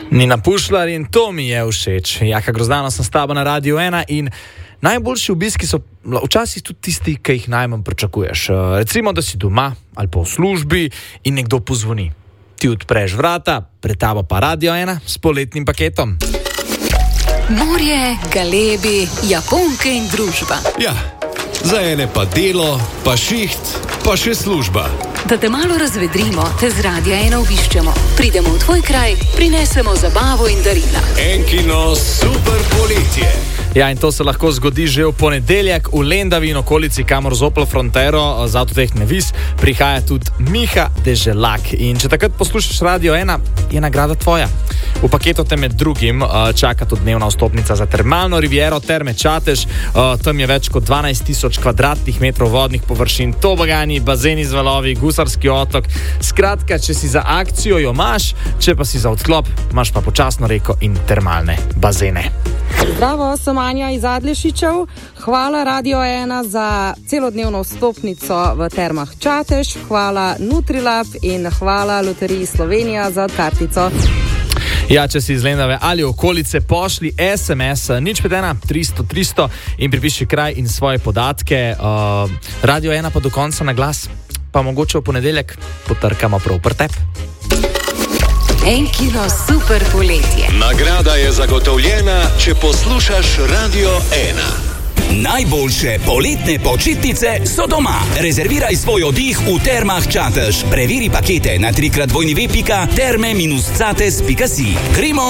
Nina Pušlar in to mi je všeč. Jaka Grozdano sem s tabo na Radiu 1 in najboljši obiski so včasih tudi tisti, ki jih najmanj pričakuješ. Recimo, da si doma ali pa v službi in nekdo pozvoni. Ti odpreš vrata, pred tabo pa Radio 1 s poletnim paketom. Morje, galebi, Japonke in družba. Ja, za ene pa delo, pa šiht, pa še služba. Da te malo razvedrimo, te z Radia 1 obiščemo. Pridemo v tvoj kraj, prinesemo zabavo in darila. Enkino super poletje. Ja, in to se lahko zgodi že v ponedeljek v Lendavi in okolici, kamor z Opel Frontero z Avtotehne Vis prihaja tudi Miha Deželak. In če takrat poslušaš Radio 1, je nagrada tvoja. V paketu te med drugim čaka tudi dnevna vstopnica za termalno riviero Terme Čatež. Tam je več kot 12.000 kvadratnih metrov vodnih površin, tobogani, bazeni z valovi, gusarski otok. Skratka, če si za akcijo, jo imaš, če pa si za odklop, imaš pa počasno reko in termalne bazene. Zdravo, sem Anja iz Adlešičev. Hvala Radio 1 za celodnevno vstopnico v Termah Čatež. Hvala Nutrilab in hvala Loteriji Slovenija za kartico. Ja, če si iz Lendave ali okolice, pošli SMS 051 300 300 in pripiši kraj in svoje podatke. Radio 1 pa do konca na glas, pa mogoče v ponedeljek potrkamo prav prtep. Enkino super poletje. Nagrada je zagotovljena, če poslušaš Radio 1. Najboljše poletne počitnice so doma. Rezerviraj svoj oddih v Termah Čatež. Preveri pakete na www.terme-cates.si. Gremo